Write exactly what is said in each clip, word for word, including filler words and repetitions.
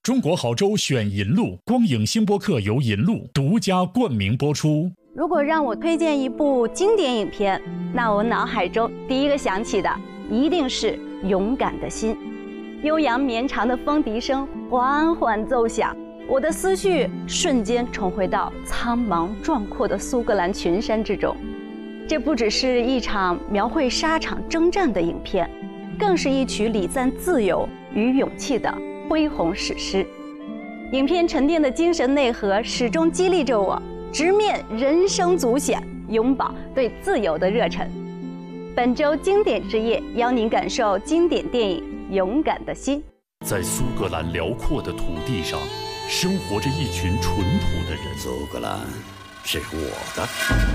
中国好粥选银鹿，光影星播客由银鹿独家冠名播出。 如果让我推荐一部经典影片，那我脑海中第一个想起的一定是《勇敢的心》。悠扬绵长的风笛声缓缓奏响，我的思绪瞬间重回到苍茫壮阔的苏格兰群山之中。这不只是一场描绘沙场征战的影片，更是一曲礼赞自由与勇气的恢宏史诗。影片沉淀的精神内核始终激励着我直面人生阻险，永葆对自由的热忱。本周经典之夜，邀您感受经典电影《勇敢的心》。 在苏格兰辽阔的土地上，生活着一群淳朴的人。 苏格兰是我的。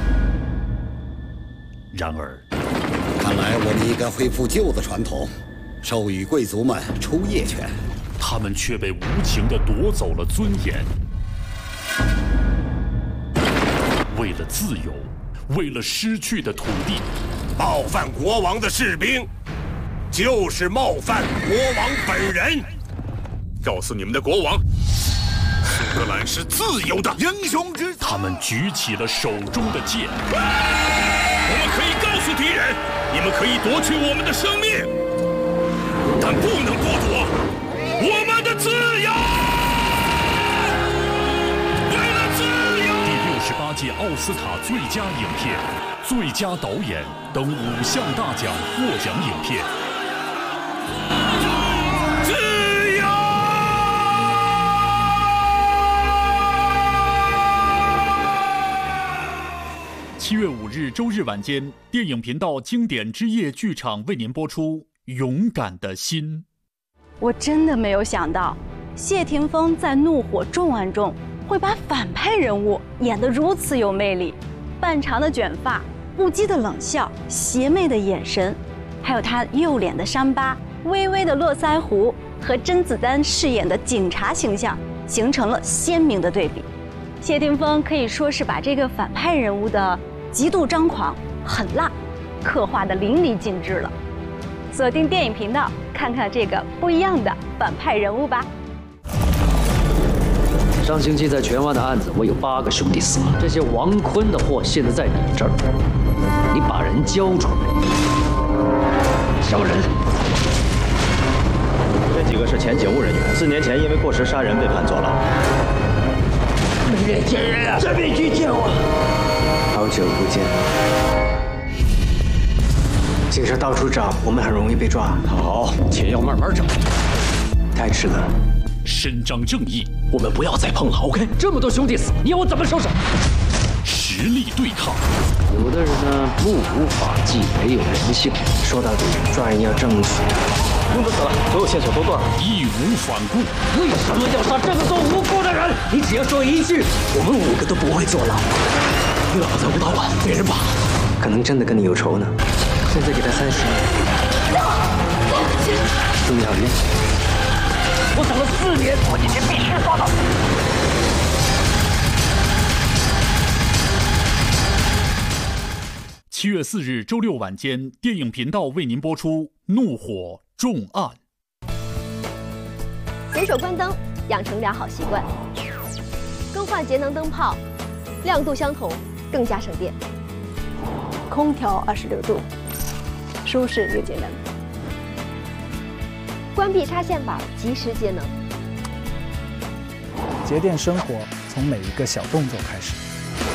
然而， 看来我们应该恢复旧的传统，授予贵族们出夜权。 他们却被无情地夺走了尊严。为了自由，为了失去的土地， 冒犯国王的士兵就是冒犯国王本人。告诉你们的国王，苏格兰是自由的，英雄之。 他们举起了手中的剑。 我们可以告诉敌人，你们可以夺取我们的生命，但不能剥夺我们的自由。为了自由。 第六十八届奥斯卡最佳影片、最佳导演等五项大奖获奖影片。 自由。 七月五日周日晚间，电影频道经典之夜剧场为您播出《勇敢的心》。 我真的没有想到，谢霆锋在《怒火重案》中会把反派人物演得如此有魅力。半长的卷发，不羁的冷笑，邪魅的眼神，还有他右脸的伤疤、微微的络腮胡和甄子丹饰演的警察形象形成了鲜明的对比。谢霆锋可以说是把这个反派人物的极度张狂、狠辣刻画得淋漓尽致了。锁定电影频道，看看这个不一样的反派人物吧。 上星期在荃湾的案子，我有八个兄弟死了。这些王坤的货现在在你这儿，你把人交出来，交人。 这几个是前警务人员，四年前因为过失杀人被判坐牢。 没人见人啊！这边去见我。 好久不见。警察到处找，我们很容易被抓。 好，钱要慢慢找。 太迟了。 伸张正义， 我们不要再碰了 ，OK？ 这么多兄弟死，你要我怎么收手？ 实力对抗。 有的人呢，目无法纪，没有人性。 说到底，抓人要证据。 庸子死了，所有线索都断了， 义无反顾。 为什么要杀这么多无辜的人？ 你只要说一句，我们五个都不会坐牢。 老子不到晚，被人绑， 可能真的跟你有仇呢。现在给他三十万。祝你好运。 我等了四年，我今天必须抓到。 七月四日周六晚间，电影频道为您播出《怒火重案》。 随手关灯，养成良好习惯。更换节能灯泡，亮度相同，更加省电。空调二十六度，舒适又节能。关闭插线板，及时节能。 节电生活从每一个小动作开始。